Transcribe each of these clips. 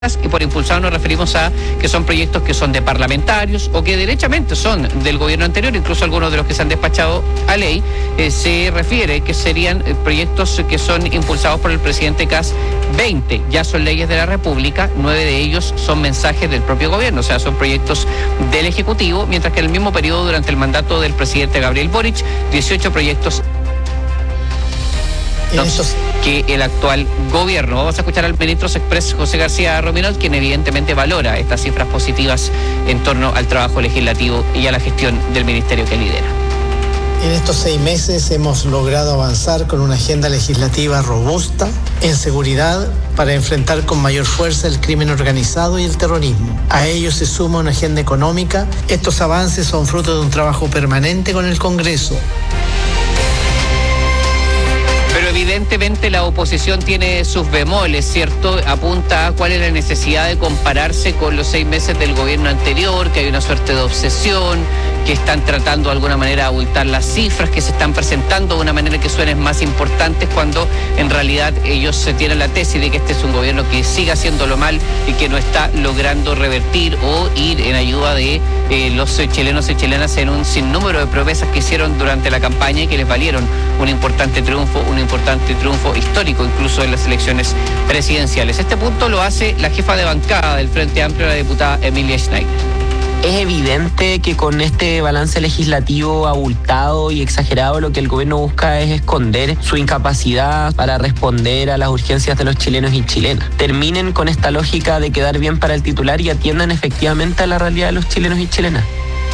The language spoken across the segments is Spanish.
y por impulsado nos referimos a que son proyectos que son de parlamentarios o que derechamente son del gobierno anterior, incluso algunos de los que se han despachado a ley, se refiere que serían proyectos que son impulsados por el presidente Kast. 20 ya son leyes de la República, 9 de ellos son mensajes del propio gobierno, o sea, son proyectos del Ejecutivo, mientras que en el mismo periodo, durante el mandato del presidente Gabriel Boric, 18 proyectos que el actual gobierno. Vamos a escuchar al ministro Express José García Rominot, quien evidentemente valora estas cifras positivas en torno al trabajo legislativo y a la gestión del ministerio que lidera. En estos 6 meses hemos logrado avanzar con una agenda legislativa robusta en seguridad para enfrentar con mayor fuerza el crimen organizado y el terrorismo. A ello se suma una agenda económica. Estos avances son fruto de un trabajo permanente con el Congreso. Evidentemente la oposición tiene sus bemoles, ¿cierto? Apunta a cuál es la necesidad de compararse con los 6 meses del gobierno anterior, que hay una suerte de obsesión, que están tratando de alguna manera de abultar las cifras, que se están presentando de una manera que suenen más importantes, cuando en realidad ellos se tienen la tesis de que este es un gobierno que sigue haciéndolo mal y que no está logrando revertir o ir en ayuda de los chilenos y chilenas en un sinnúmero de promesas que hicieron durante la campaña y que les valieron un importante triunfo histórico, incluso en las elecciones presidenciales. Este punto lo hace la jefa de bancada del Frente Amplio, la diputada Emilia Schneider. Es evidente que con este balance legislativo abultado y exagerado, lo que el gobierno busca es esconder su incapacidad para responder a las urgencias de los chilenos y chilenas. Terminen con esta lógica de quedar bien para el titular y atiendan efectivamente a la realidad de los chilenos y chilenas.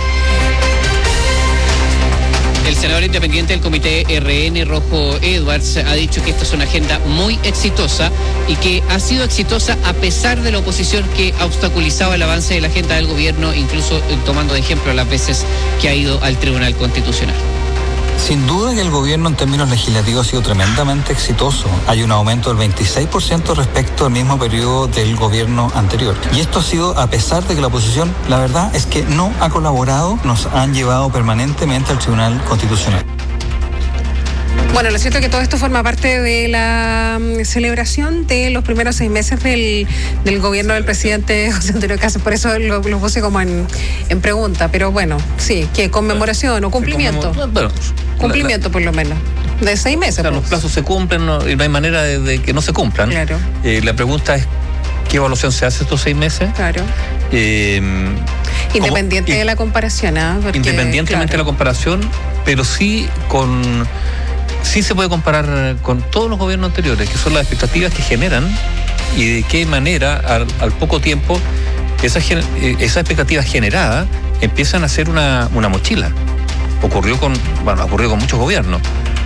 El senador independiente del comité RN, Rojo Edwards, ha dicho que esta es una agenda muy exitosa y que ha sido exitosa a pesar de la oposición que ha obstaculizado el avance de la agenda del gobierno, incluso tomando de ejemplo las veces que ha ido al Tribunal Constitucional. Sin duda que el gobierno en términos legislativos ha sido tremendamente exitoso. Hay un aumento del 26% respecto al mismo periodo del gobierno anterior. Y esto ha sido a pesar de que la oposición, la verdad es que no ha colaborado, nos han llevado permanentemente al Tribunal Constitucional. Bueno, lo cierto es que todo esto forma parte de la celebración de los primeros 6 meses del gobierno del presidente José Antonio Kast. Por eso lo puse como en pregunta. Pero bueno, sí, que conmemoración o cumplimiento. Cumplimiento por lo menos. De 6 meses. O sea, los plazos se cumplen y no hay manera de que no se cumplan. Claro. La pregunta es, ¿qué evaluación se hace estos 6 meses? Claro. Independiente de la comparación, ¿ah? Porque, independientemente de la comparación, pero sí se puede comparar con todos los gobiernos anteriores, que son las expectativas que generan y de qué manera al poco tiempo esas expectativas generadas empiezan a ser una mochila. Ocurrió con muchos gobiernos.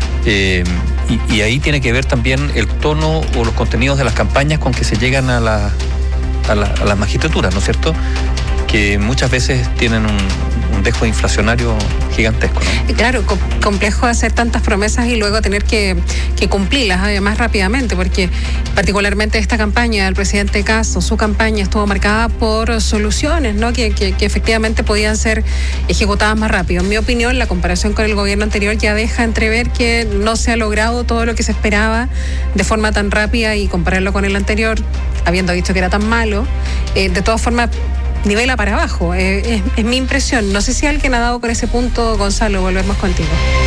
Y ahí tiene que ver también el tono o los contenidos de las campañas con que se llegan a las magistraturas, ¿no es cierto? Que muchas veces tienen un dejo inflacionario gigantesco, ¿no? Claro, complejo hacer tantas promesas y luego tener que cumplirlas además rápidamente, porque particularmente esta campaña del presidente Kast, su campaña estuvo marcada por soluciones, ¿no? que efectivamente podían ser ejecutadas más rápido. En mi opinión, la comparación con el gobierno anterior ya deja entrever que no se ha logrado todo lo que se esperaba de forma tan rápida, y compararlo con el anterior, habiendo dicho que era tan malo, de todas formas nivela para abajo, es mi impresión. No sé si alguien ha dado con ese punto. Gonzalo, volvemos contigo.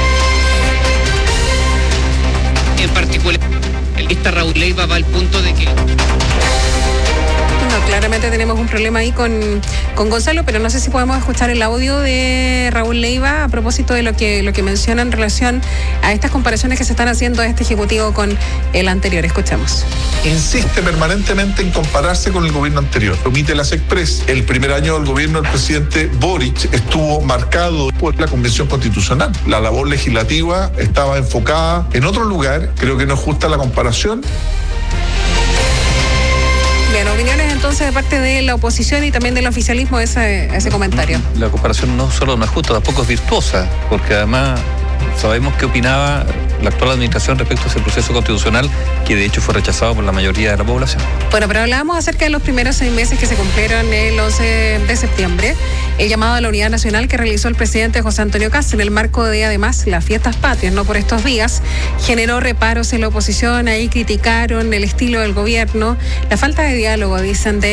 En particular, el lista Raúl Leiva va al punto de que... Claramente tenemos un problema ahí con Gonzalo, pero no sé si podemos escuchar el audio de Raúl Leiva a propósito de lo que menciona en relación a estas comparaciones que se están haciendo de este ejecutivo con el anterior. Escuchamos. Insiste permanentemente en compararse con el gobierno anterior. Omite las Express. El primer año del gobierno del presidente Boric estuvo marcado por la Convención Constitucional. La labor legislativa estaba enfocada en otro lugar. Creo que no es justa la comparación. Bien, opiniones entonces de parte de la oposición y también del oficialismo a ese comentario. La comparación no solo no es justa, tampoco es virtuosa, porque además sabemos qué opinaba la actual administración respecto a ese proceso constitucional, que de hecho fue rechazado por la mayoría de la población. Bueno, pero hablábamos acerca de los primeros 6 meses que se cumplieron el 11 de septiembre, el llamado a la unidad nacional que realizó el presidente José Antonio Kast en el marco de, además, las fiestas patrias, no por estos días, generó reparos en la oposición, ahí criticaron el estilo del gobierno, la falta de diálogo, dicen, de